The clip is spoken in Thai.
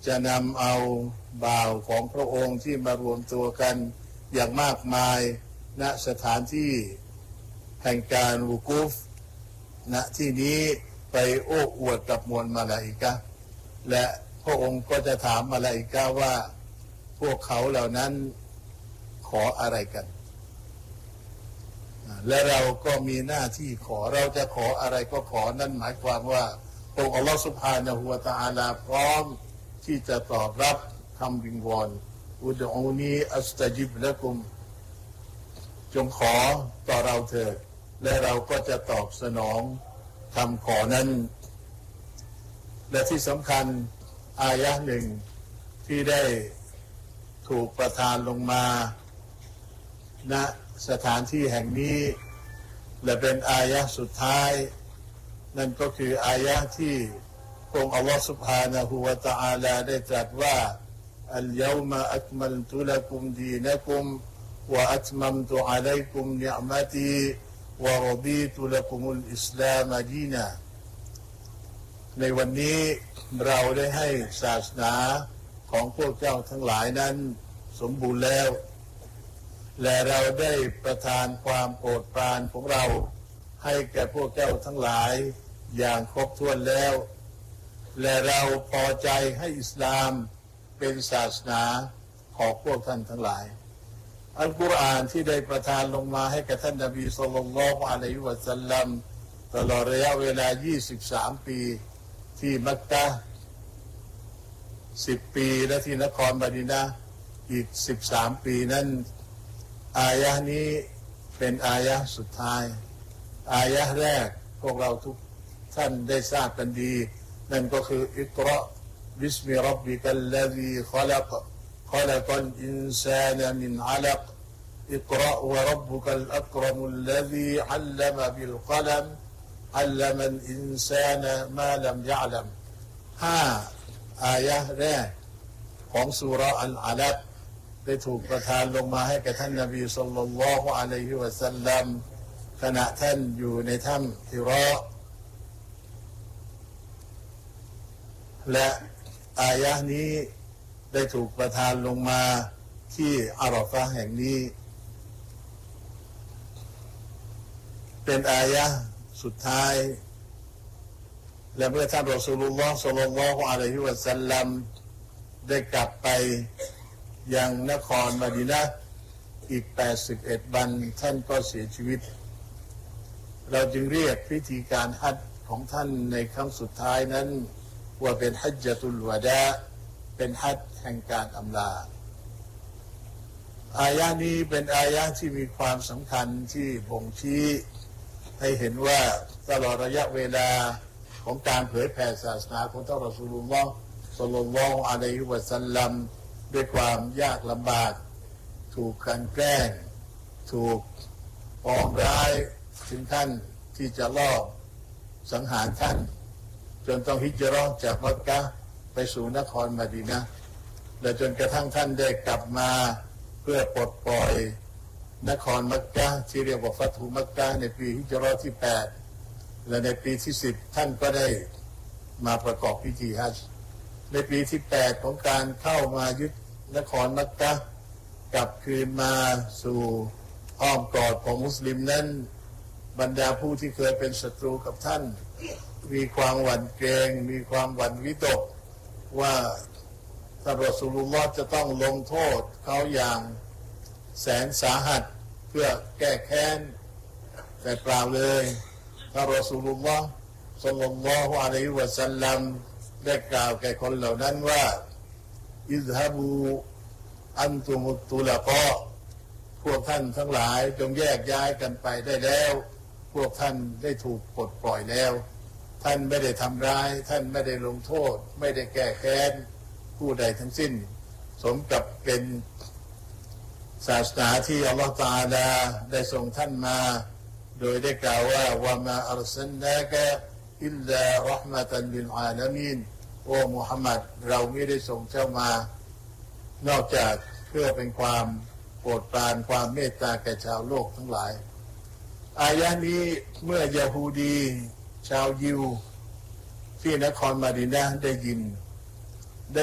จะนำเอาบ่าวของพระองค์ที่มารวมตัวกันอย่างมากมายณสถานที่แห่งการวุกูฟณที่นี้ไปโอ้อวดกับมวลมลาอิกะฮ์และพระองค์ก็จะถามมลาอิกะฮ์ว่าพวกเขาเหล่านั้นขออะไรกันและเราก็มีหน้าที่ขอเราจะขออะไรก็ขอนั่นหมายความว่าองค์อัลลอฮฺซุบฮานะฮูวะตะอาลาพร้อมที่จะตอบรับคำวิงวอนอุดอูนีอัสตัจิบละกุมจงขอต่อเราเถิดและเราก็จะตอบสนองคำขอนั้นและที่สำคัญอายะห์หนึ่งที่ได้ถูกประทานลงมาณสถานที่แห่งนี้และเป็นอายะห์สุดท้ายนั่นก็คืออายะห์ที่องค์อัลลอฮฺ سبحانه และ تعالى ได้ตรัสว่าอัลยอมะอักมัลตุละกุมดีนะกุมวะอัตมัมตุอะลัยกุมนิอ์มะตีวะรฎีตุละกุมุลอิสลามดีนะในวันนี้เราได้ให้ศาสนาของพวกเจ้าทั้งหลายนั้นสมบูรณ์แล้วและเราได้ประทานความโปรดปรานของเราให้แก่พวกเจ้าทั้งหลายอย่างครบถ้วนแล้วและเราพอใจให้อิสลามเป็นศาสนาของพวกท่านทั้งหลายอัลกุรอานที่ได้ประทานลงมาให้กับท่านนบีศ็อลลัลลอฮุอะลัยฮิวะซัลลัมตลอดระยะเวลา23ปีที่มักกะฮ์10ปีและที่นครมะดีนะห์อีก13ปีนั้นอายะห์นี้เป็นอายะห์สุดท้ายอายะห์แรกพวกเราทุกท่านได้ทราบกันดีนั่นก็คืออิกเราะห์บิสมิร็อบบิกัลลซีคอลักخلق الإنسان من علق اقرأ وربك الأكرم الذي علم بالقلم علم الإنسان ما لم يعلم 5 อายะห์แรกของซูเราะห์อัลอะลักได้ถูกประทานลงมาให้แก่ท่านนบีศ็อลลัลลอฮุอะลัยฮิวะซัลลัมขณะท่านอยู่ในถ้ำฮิเราะห์และอายะห์นี้ได้ถูกประทานลงมาที่อาราฟะห์แห่งนี้เป็นอายะห์สุดท้ายและเมื่อท่านรอซูลุลลอฮ์ศ็อลลัลลอฮุอะลัยฮิวะซัลลัมได้กลับไปยังนครมะดีนะห์อีก81วันท่านก็เสียชีวิตเราจึงเรียกพิธีการฮัจญ์ของท่านในครั้งสุดท้ายนั้นว่าเป็นฮัจญะตุลวะดาเป็นฮัจญ์แห่งการอำลาอายะห์นี้เป็นอายะห์ที่มีความสำคัญที่บ่งชี้ให้เห็นว่าตลอดระยะเวลาของการเผยแผ่ศาสนาของท่านรอซูลุลลอฮ์ศ็อลลัลลอฮุอะลัยฮิวะซัลลัมด้วยความยากลำบากถูกกลั่นแกล้งถูกปองร้ายถึงท่านที่จะลอบสังหารท่านจนต้องฮิจเราะห์จากมักกะฮ์ไปสู่นครมะดีนะห์และจนกระทั่งท่านได้กลับมาเพื่อปลดปล่อยนครมักกะฮ์ที่เรียกว่าฟัตฮุมักกะฮ์ในปีฮิจเราะห์ที่8และในปีที่10ท่านก็ได้มาประกอบพิธีฮัจญ์ในปีที่8ของการเข้ามายึดนครมักกะฮ์กลับคืนมาสู่อ้อมกอดของมุสลิมนั้นบรรดาผู้ที่เคยเป็นศัตรูกับท่านมีความหวั่นเกรงมีความหวั่นวิตกว่าท่านรอซูลุลลอฮ์จะต้องลงโทษเขาอย่างแสนสาหัสเพื่อแก้แค้นแต่เปล่าเลยท่านรอซูลุลลอฮ์ศ็อลลัลลอฮุอะลัยฮิวะซัลลัมได้กล่าวแก่คนเหล่านั้นว่าอิซฮะบูอันตุมุตตุละกอพวกท่านทั้งหลายจงแยกย้ายกันไปได้แล้วพวกท่านได้ถูกปลดปล่อยแล้วท่านไม่ได้ทำร้ายท่านไม่ได้ลงโทษไม่ได้แก้แค้นผู้ใดทั้งสิ้นสมกับเป็นศาสนาที่อัลลอฮฺตะอาลาได้ส่งท่านมาโดยได้กล่าวว่าวะมาอัรซัลนากะอิลลาเราะห์มะตันลิลอาลามีนโอ้มุฮัมมัดเราไม่ได้ส่งเจ้ามานอกจากเพื่อเป็นความโปรดปรานความเมตตาแก่ชาวโลกทั้งหลายอายะนี้เมื่อยะฮูดีชาวยิวที่นครมะดีนะห์ได้ยิน